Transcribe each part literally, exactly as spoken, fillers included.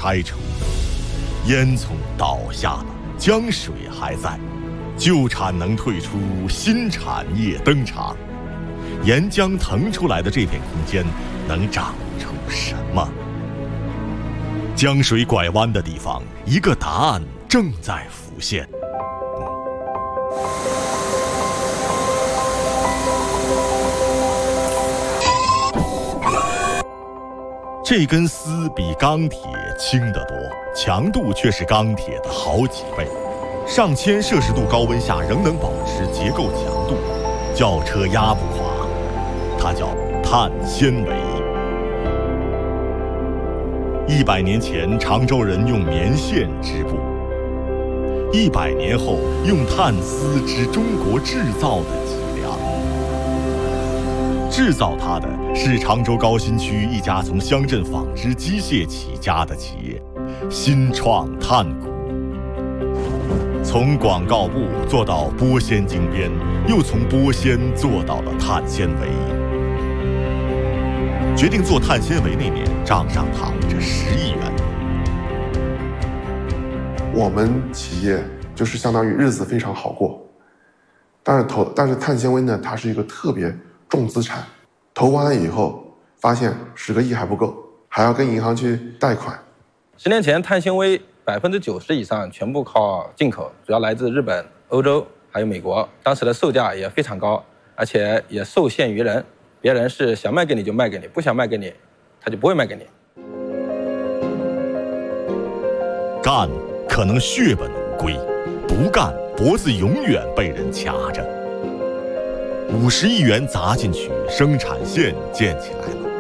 拆除，烟囱倒下了，江水还在，旧产能退出，新产业登场。沿江腾出来的这片空间能长出什么？江水拐弯的地方，一个答案正在浮现。这根丝比钢铁轻得多，强度却是钢铁的好几倍。上千摄氏度高温下仍能保持结构强度，轿车压不垮。它叫碳纤维。一百年前，常州人用棉线织布；一百年后，用碳丝织中国制造的脊梁。制造它的是常州高新区一家从乡镇纺织机械起家的企业——新创碳股。从广告部做到玻纤精编，又从玻纤做到了碳纤维。决定做碳纤维那年，账上躺着十亿元。 我们企业就是相当于日子非常好过，但是投但是碳纤维呢，它是一个特别重资产，投完了以后发现十个亿还不够，还要跟银行去贷款。 十年前，碳纤维百分之九十以上全部靠进口，主要来自日本、欧洲还有美国。当时的售价也非常高，而且也受限于人。别人是想卖给你就卖给你，不想卖给你，他就不会卖给你。 干可能血本无归，不干脖子永远被人卡着。五十亿元砸进去，生产线建起来了。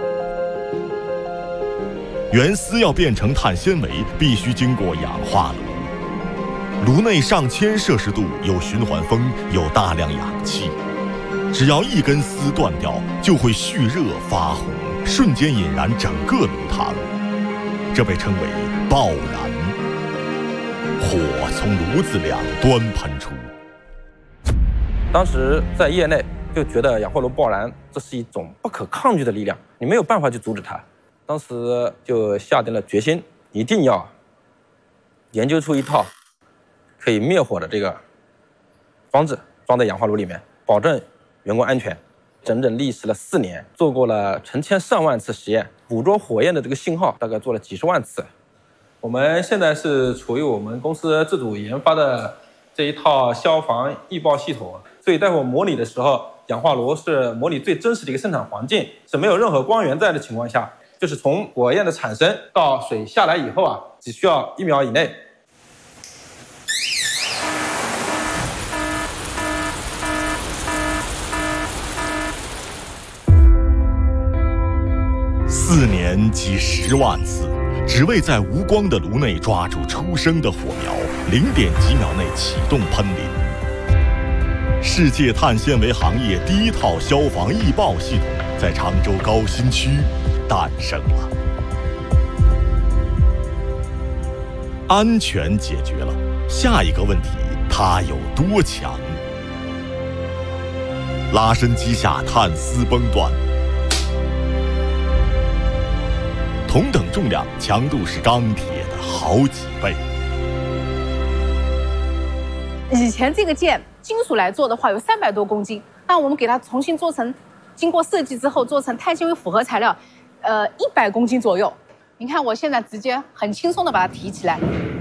原丝要变成碳纤维，必须经过氧化炉。炉内上千摄氏度，有循环风，有大量氧气。只要一根丝断掉，就会蓄热发红，瞬间引燃整个炉膛，这被称为爆燃。火从炉子两端喷出。 当时在业内就觉得氧化炉爆燃，这是一种不可抗拒的力量，你没有办法去阻止它。当时就下定了决心，一定要研究出一套可以灭火的这个装置，装在氧化炉里面，保证员工安全。整整历时了四年，做过了成千上万次实验，捕捉火焰的这个信号大概做了几十万次。我们现在是处于我们公司自主研发的这一套消防易爆系统，所以待会儿模拟的时候，氧化炉是模拟最真实的一个生产环境，是没有任何光源在的情况下，就是从火焰的产生到水下来以后啊，只需要一秒以内。 四年几十万次，只为在无光的炉内抓住初生的火苗，零点几秒内启动喷淋。世界碳纤维行业第一套消防易爆系统在常州高新区诞生了。安全解决了，下一个问题，它有多强？拉伸机下碳丝崩断。同等重量，强度是钢铁的好几倍。 以前这个件金属来做的话，有三百多公斤，但我们给它重新做成，经过设计之后做成碳纤维复合材料，呃，一百公斤左右。你看我现在直接很轻松的把它提起来。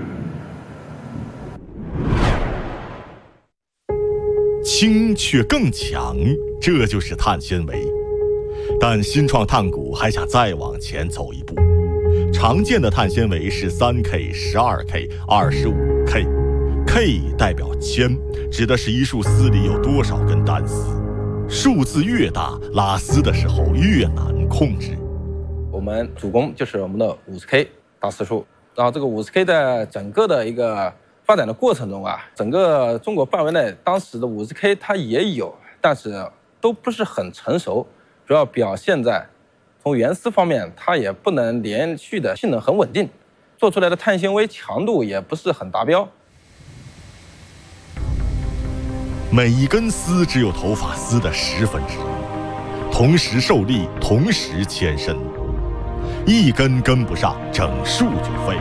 轻却更强，这就是碳纤维。但新创碳股还想再往前走一步。常见的碳纤维是 三 K、十二 K、二十五 K。K 代表铅，指的是一束丝里有多少根单丝。数字越大，拉丝的时候越难控制。 我们主攻就是我们的 五十 K 大丝束，然后这个 五十 K 在整个的一个发展的过程中啊，整个中国范围内，当时的 五十 K 它也有，但是都不是很成熟。主要表现在从原丝方面，它也不能连续的性能很稳定，做出来的碳纤维强度也不是很达标。 每一根丝只有头发丝的十分之一，同时受力，同时牵伸，一根跟不上，整束就废。